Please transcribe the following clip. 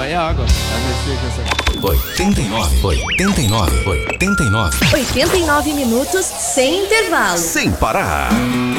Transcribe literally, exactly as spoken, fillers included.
é água. oitenta e nove, oitenta e nove, oitenta e nove. oitenta e nove minutos sem intervalo. Sem parar.